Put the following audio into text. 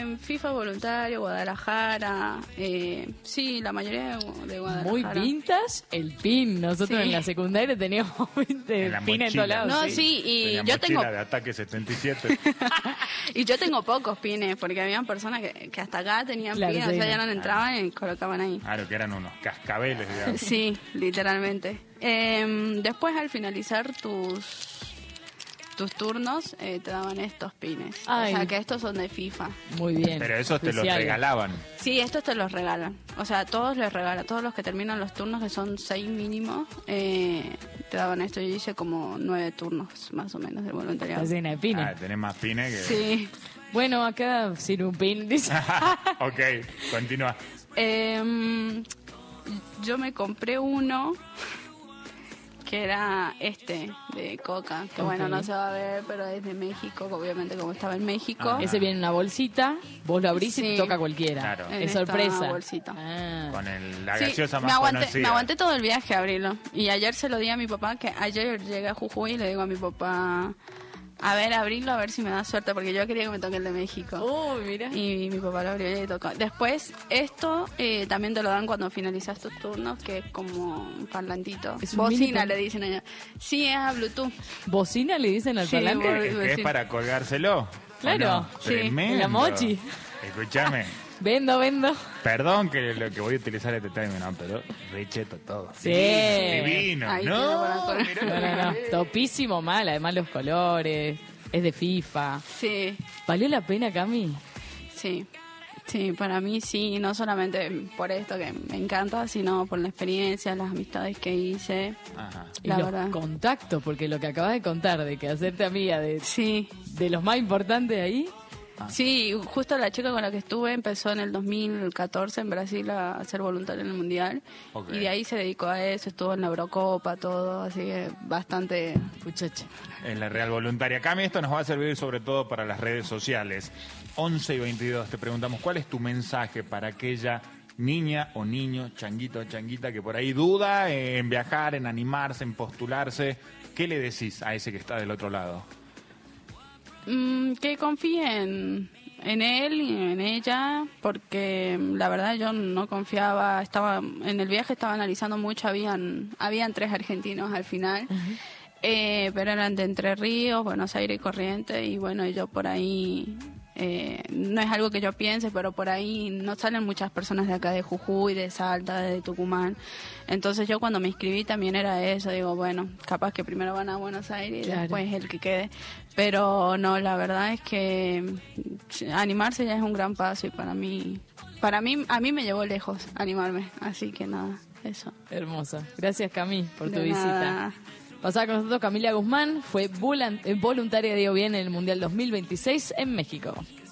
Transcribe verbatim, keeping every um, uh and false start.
Eh, FIFA voluntario, Guadalajara, eh, sí, la mayoría de, de Guadalajara. Muy vintage el pin. Nosotros Sí. en la secundaria teníamos En la pin en mochila. todos lados. No, sí. sí, y Tenía yo mochila tengo de Ataque setenta y siete. y yo tengo pocos pines, porque había personas que, que hasta acá tenían Claro, pines, sí, o sea, no. ya no entraban y colocaban ahí. Claro, que eran unos cascabeles, digamos. Sí, literalmente. Eh, después, al finalizar tus tus turnos, eh, te daban estos pines. Ay. O sea, que estos son de FIFA. Muy bien. Pero esos te los Especiales. regalaban. Sí, estos te los regalan. O sea, todos les regalan. Todos los que terminan los turnos, que son seis mínimo, eh, te daban esto. Yo hice como nueve turnos, más o menos, de voluntariado. Está llena de pines. Ah, tenés más pines que... Sí. Bueno, acá sin un pin, dice. Ok, continúa. Eh, yo me compré uno que era este, de Coca, que Ok. bueno, no se va a ver, pero es de México, obviamente como estaba en México. Ah. Ese viene en una bolsita, vos lo abrís y Sí. te toca cualquiera. Claro. En Es esta sorpresa. bolsita. Ah. Con el, la Sí, gaseosa me más aguanté, conocida. me aguanté todo el viaje a abrirlo. Y ayer se lo di a mi papá, que ayer llegué a Jujuy y le digo a mi papá, a ver, abrirlo, a ver si me da suerte, porque yo quería que me toque el de México. Oh, mira. Y mi papá lo abrió y le tocó. Después, esto eh, también te lo dan cuando finalizas tus turnos, que es como un parlantito. Es un Bocina mini- le dicen allá. Sí, es a Bluetooth. ¿Bocina le dicen al Sí, parlante? vos- Que, que es Sí. para colgárselo. ¿o Claro. no? Sí. Tremendo. La mochi. Escúchame. Vendo, vendo. Perdón que lo que voy a utilizar este término, pero recheto todo. Sí. Divino, divino. Ahí tiene para No, poner. mirá No, lo no, no. que es. Topísimo mal, además los colores. Es de FIFA. Sí, ¿Valió la pena, Cami? sí. Sí, para mí sí, no solamente por esto que me encanta, sino por la experiencia, las amistades que hice. Ajá. Y La los verdad. contactos, porque lo que acabas de contar, de que hacerte amiga de, Sí, de los más importantes ahí. sí, justo la chica con la que estuve empezó en el dos mil catorce en Brasil a ser voluntaria en el Mundial. Ok. Y de ahí se dedicó a eso, estuvo en la Eurocopa, todo, así que bastante... Muchacha. En la Real Voluntaria. Cami, esto nos va a servir sobre todo para las redes sociales. once y veintidós, te preguntamos, ¿cuál es tu mensaje para aquella niña o niño, changuito o changuita, que por ahí duda en viajar, en animarse, en postularse? ¿Qué le decís a ese que está del otro lado? Mm, que confíe en, en él y en ella, porque mm, la verdad yo no confiaba, estaba en el viaje estaba analizando mucho, habían, habían tres argentinos al final, eh, pero eran de Entre Ríos, Buenos Aires y Corrientes, y bueno, yo por ahí... Eh, no es algo que yo piense, pero por ahí no salen muchas personas de acá de Jujuy, de Salta, de Tucumán. Entonces yo cuando me inscribí también era eso, digo, bueno, capaz que primero van a Buenos Aires y Claro. después el que quede. Pero no, la verdad es que mm, animarse ya es un gran paso y para mí, para mí, a mí me llevó lejos animarme, así que nada, eso. Hermosa. Gracias, Cami, por tu De visita. nada. Pasaba con nosotros Camila Guzmán, fue volan- voluntaria de Digo Bien en el Mundial dos mil veintiséis en México.